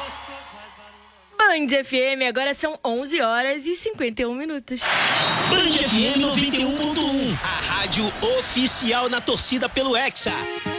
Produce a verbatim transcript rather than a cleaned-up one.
Band F M, agora são onze horas e cinquenta e um minutos. Band F M noventa e um ponto um, a rádio oficial na torcida pelo Hexa.